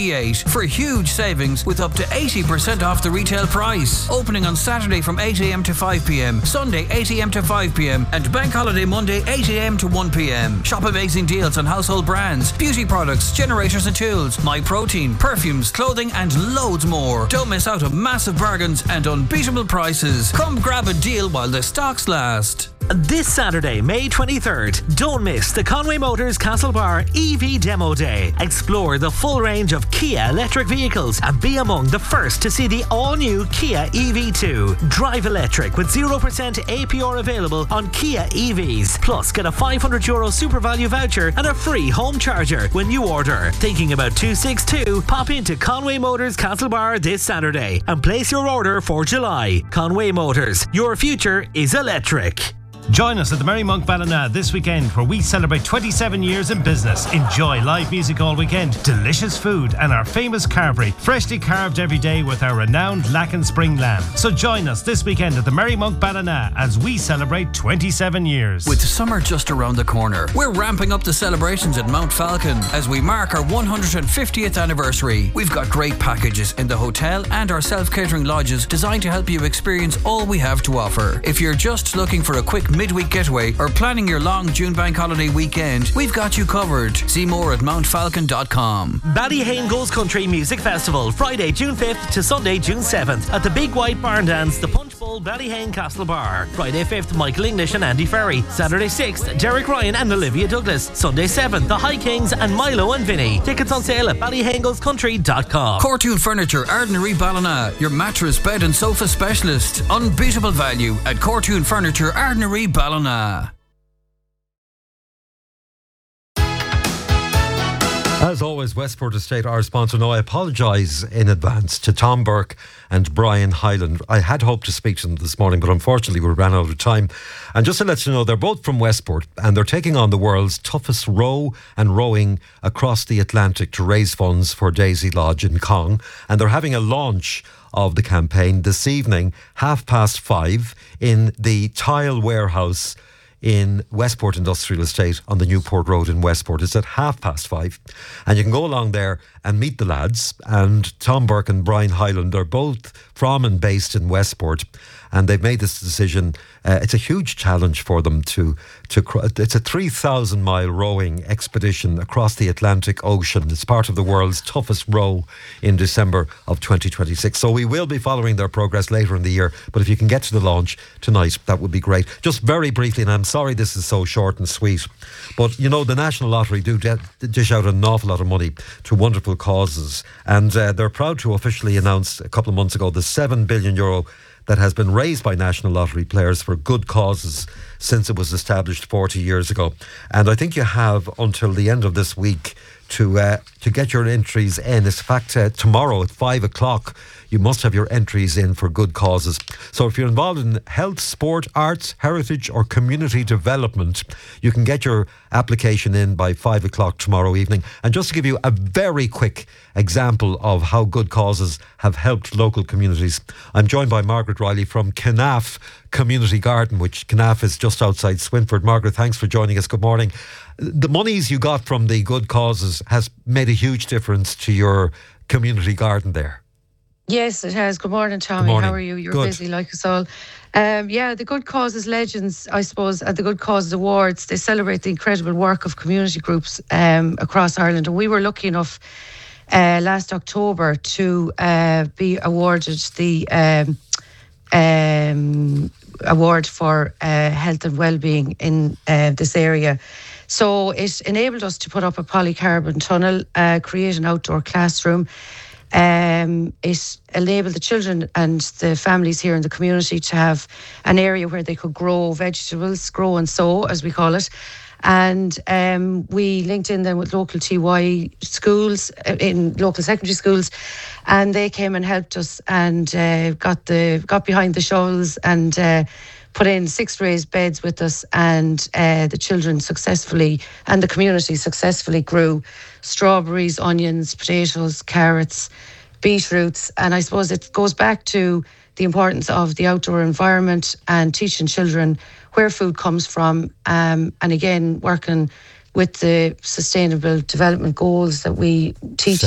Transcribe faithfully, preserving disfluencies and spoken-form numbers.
eight for huge savings with up to eighty percent off the retail price. Opening on Saturday from eight a.m. to five p.m, Sunday eight a.m. to five p.m, and Bank Holiday Monday eight a.m. to one p.m. Shop amazing deals on household brands, beauty products, generators and tools, My Protein, perfumes, clothing and loads more. Don't miss out on massive bargains and unbeatable prices. Come grab a deal while the stocks last. This Saturday, May twenty-third, don't miss the Conway Motors Castlebar E V Demo Day. Explore the full range of Kia electric vehicles and be among the first to see the all-new Kia E V two. Drive electric with zero percent A P R available on Kia E Vs. Plus, get a five hundred euro super value voucher and a free home charger when you order. Thinking about two sixty-two? Pop into Conway Motors Castlebar this Saturday and place your order for July. Conway Motors, your future is electric. Join us at the Merry Monk Ballina this weekend, where we celebrate twenty-seven years in business. Enjoy live music all weekend, delicious food and our famous carvery, freshly carved every day with our renowned Lacken Spring lamb. So join us this weekend at the Merry Monk Ballina as we celebrate twenty-seven years. With summer just around the corner, we're ramping up the celebrations at Mount Falcon as we mark our one hundred fiftieth anniversary. We've got great packages in the hotel and our self-catering lodges designed to help you experience all we have to offer. If you're just looking for a quick midweek getaway or planning your long June bank holiday weekend, we've got you covered. See more at mount falcon dot com. Ballyhane Goes Country Music Festival, Friday, June fifth to Sunday, June seventh at the Big White Barn Dance, the Punch Bowl Ballyhane Castle Bar. Friday fifth, Michael English and Andy Ferry. Saturday sixth, Derek Ryan and Olivia Douglas. Sunday seventh, the High Kings and Milo and Vinny. Tickets on sale at ballyhane goes country dot com. Cortoon Furniture, Ardnary Ballina, your mattress, bed and sofa specialist. Unbeatable value at Cortoon Furniture, Ardnary Ballina. As always, Westport Estate, our sponsor. Now, I apologise in advance to Tom Burke and Brian Hyland. I had hoped to speak to them this morning, but unfortunately we ran out of time. And just to let you know, they're both from Westport and they're taking on the world's toughest row and rowing across the Atlantic to raise funds for Daisy Lodge in Cong. And they're having a launch of the campaign this evening, half past five, in the Tile Warehouse in Westport Industrial Estate on the Newport Road in Westport. It's at half past five. And you can go along there and meet the lads. And Tom Burke and Brian Hyland are both from and based in Westport. And they've made this decision. Uh, it's a huge challenge for them to, to, it's a three thousand mile rowing expedition across the Atlantic Ocean. It's part of the world's toughest row in December of twenty twenty-six. So we will be following their progress later in the year. But if you can get to the launch tonight, that would be great. Just very briefly, and I'm sorry this is so short and sweet, but you know, the National Lottery do de- dish out an awful lot of money to wonderful causes. And uh, they're proud to officially announce a couple of months ago the seven billion euro that has been raised by National Lottery players for good causes since it was established forty years ago. And I think you have until the end of this week to uh, to get your entries in. In fact, uh, tomorrow at five o'clock, you must have your entries in for good causes. So if you're involved in health, sport, arts, heritage or community development, you can get your application in by five o'clock tomorrow evening. And just to give you a very quick example of how good causes have helped local communities, I'm joined by Margaret Riley from Knaff Community Garden, which Knaff is just outside Swinford. Margaret, thanks for joining us. Good morning. The monies you got from the good causes has made a huge difference to your community garden there. Yes, it has. Good morning, Tommy. Good morning. How are you? You're Good. busy like us all. Um, yeah, the Good Causes Legends, I suppose, at the Good Causes Awards, they celebrate the incredible work of community groups um, across Ireland. And we were lucky enough uh, last October to uh, be awarded the um, um, award for uh, health and well-being in uh, this area. So it enabled us to put up a polycarbon tunnel, uh, create an outdoor classroom. Um, it enabled the children and the families here in the community to have an area where they could grow vegetables, grow and sow, as we call it. And um, we linked in then with local T Y schools, in local secondary schools, and they came and helped us and uh, got the got behind the shovels and uh, put in six raised beds with us, and uh, the children successfully and the community successfully grew strawberries, onions, potatoes, carrots, beetroots. And I suppose it goes back to the importance of the outdoor environment and teaching children where food comes from, um, and again working with the sustainable development goals that we teach